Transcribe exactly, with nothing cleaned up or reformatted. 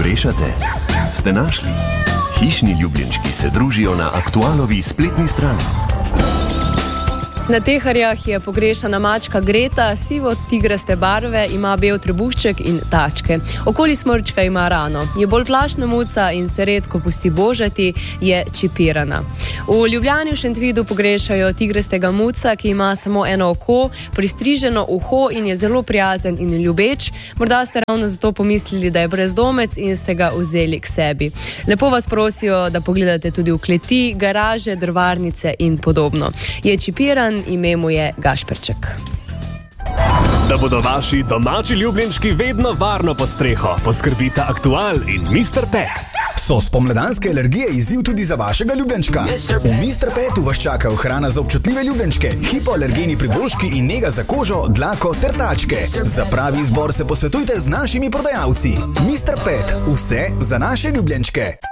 pogrešate? Ste našli? Hišni ljubljenčki se družijo na Aktualovi spletni strani. Na Teharjah je pogrešana mačka Greta, sivo tigraste barve, ima bel trebušček in tačke. Okoli smrčka ima rano. Je bolj plašna muca in se redko pusti božati, je čipirana. V Ljubljani v Šentvidu pogrešajo tigrastega muca, ki ima samo eno oko, pristriženo uho in je zelo prijazen in ljubeč. Morda ste ravno zato pomislili, da je brezdomec in ste ga vzeli k sebi. Lepo vas prosijo, da pogledate tudi v kleti, garaže, drvarnice in podobno. Je čipiran, ime mu je Gašperček. Da bodo vaši domači ljubljenčki vedno varno pod streho, poskrbita Aktual in mister Pet. So spomladanske alergije izziv tudi za vašega ljubljenčka? V mister Petu vas čaka hrana za občutljive ljubljenčke, hipoalergeni priboljški in nega za kožo, dlako ter tačke. Za pravi izbor se posvetujte z našimi prodajalci. mister Pet, vse za naše ljubljenčke.